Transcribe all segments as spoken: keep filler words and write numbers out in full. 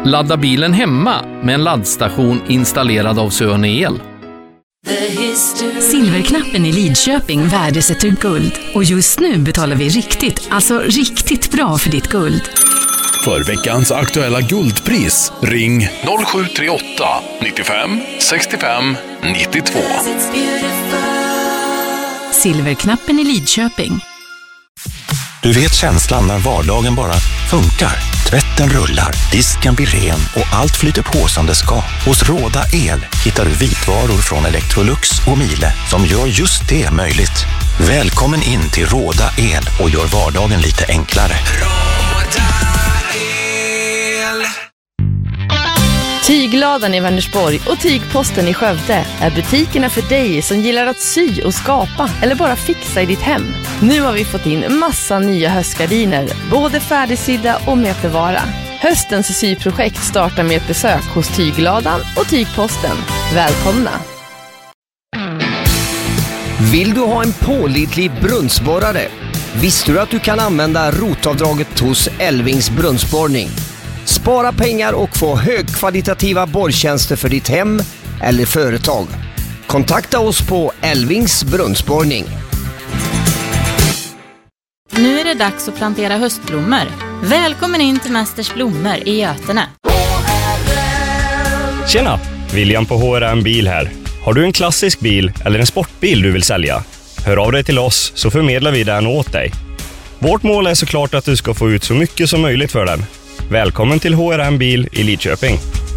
Ladda bilen hemma med en laddstation installerad av Söne El. Silverknappen i Lidköping värdesätter guld. Och just nu betalar vi riktigt, alltså riktigt bra för ditt guld. För veckans aktuella guldpris, ring noll sju tre åtta nittiofem sextiofem nittiotvå. Silverknappen i Lidköping. Du vet känslan när vardagen bara funkar. Tvätten rullar, disken blir ren och allt flyter på som det ska. Hos Råda El hittar du vitvaror från Electrolux och Miele som gör just det möjligt. Välkommen in till Råda El och gör vardagen lite enklare. Tygladan i Vänersborg och Tygposten i Skövde är butikerna för dig som gillar att sy och skapa eller bara fixa i ditt hem. Nu har vi fått in massa nya höstgardiner, både färdigsydda och med förvara. Höstens syprojekt startar med ett besök hos Tygladan och Tygposten. Välkomna! Vill du ha en pålitlig brunnsborrare? Visste du att du kan använda rotavdraget hos Elvings brunnsborrning? Spara pengar och få högkvalitativa borrtjänster för ditt hem eller företag. Kontakta oss på Elvings brunnsborrning. Nu är det dags att plantera höstblommor. Välkommen in till Mästers blommor i Götene. Tjena, William på H R M Bil här. Har du en klassisk bil eller en sportbil du vill sälja? Hör av dig till oss så förmedlar vi den åt dig. Vårt mål är såklart att du ska få ut så mycket som möjligt för den. Välkommen till H R M Bil i Lidköping.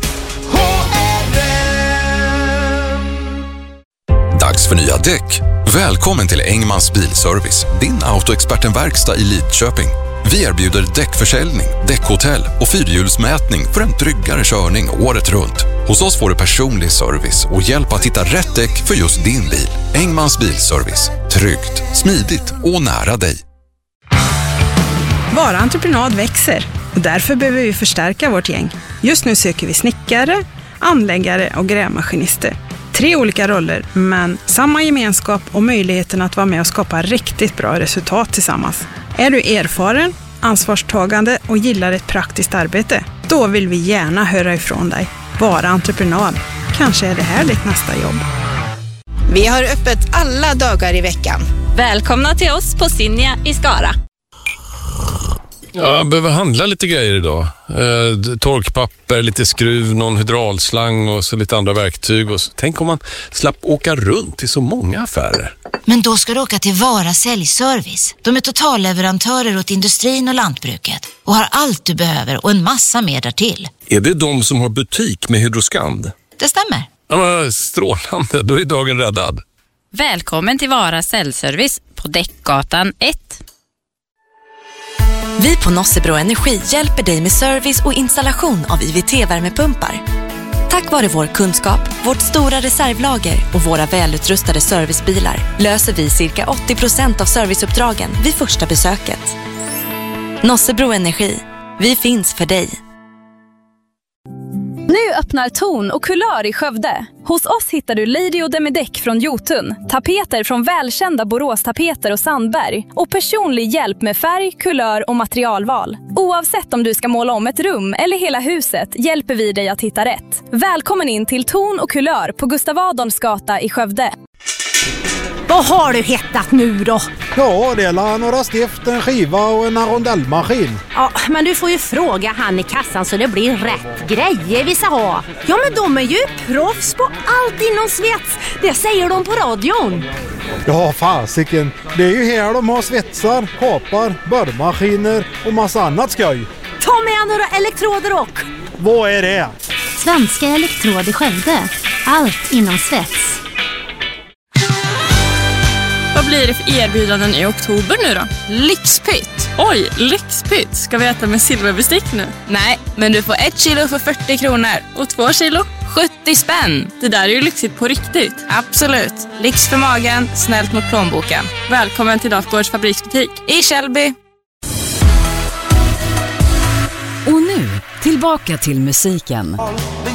Dags för nya däck. Välkommen till Engmans Bilservice, din autoexpertenverkstad i Lidköping. Vi erbjuder däckförsäljning, däckhotell och fyrhjulsmätning för en tryggare körning året runt. Hos oss får du personlig service och hjälp att hitta rätt däck för just din bil. Engmans Bilservice. Tryggt, smidigt och nära dig. Vara entreprenad växer och därför behöver vi förstärka vårt gäng. Just nu söker vi snickare, anläggare och grävmaskinister. Tre olika roller, men samma gemenskap och möjligheten att vara med och skapa riktigt bra resultat tillsammans. Är du erfaren, ansvarstagande och gillar ett praktiskt arbete? Då vill vi gärna höra ifrån dig. Vara entreprenad. Kanske är det här ditt nästa jobb. Vi har öppet alla dagar i veckan. Välkomna till oss på Sinja i Skara. Ja, jag behöver handla lite grejer idag. Eh, torkpapper, lite skruv, någon hydraulslang och så lite andra verktyg. Och så. Tänk om man slapp åka runt till så många affärer. Men då ska du åka till Vara Säljservice. De är totalleverantörer åt industrin och lantbruket och har allt du behöver och en massa mer därtill. Är det de som har butik med Hydroskand? Det stämmer. Ja, men strålande, då är dagen räddad. Välkommen till Vara Säljservice på Däckgatan ett. Vi på Nossebro Energi hjälper dig med service och installation av I V T-värmepumpar. Tack vare vår kunskap, vårt stora reservlager och våra välutrustade servicebilar löser vi cirka åttio procent av serviceuppdragen vid första besöket. Nossebro Energi. Vi finns för dig. Nu öppnar Ton och Kulör i Skövde. Hos oss hittar du Lady och Demideck från Jotun, tapeter från välkända Borås Tapeter och Sandberg och personlig hjälp med färg, kulör och materialval. Oavsett om du ska måla om ett rum eller hela huset hjälper vi dig att hitta rätt. Välkommen in till Ton och Kulör på Gustav Adolfs gata i Skövde. Vad har du hittat nu då? Ja, det är några stift, en skiva och en rondellmaskin. Ja, men du får ju fråga han i kassan så det blir rätt grejer vi ska ha. Ja, men de är ju proffs på allt inom svets. Det säger de på radion. Ja, fasiken. Det är ju här de har svetsar, kapar, borrmaskiner och massa annat skoj. Ta med några elektroder och... Vad är det? Svenska Elektrod i Skövde. Allt inom svets. Vad blir det för erbjudanden i oktober nu då? Lyxpytt! Oj, lyxpytt! Ska vi äta med silverbestick nu? Nej, men du får ett kilo för fyrtio kronor. Och två kilo? sjuttio spänn! Det där är ju lyxigt på riktigt. Absolut. Lyx för magen, snällt mot plånboken. Välkommen till Dafgårds fabriksbutik i Källby. Och nu, tillbaka till musiken.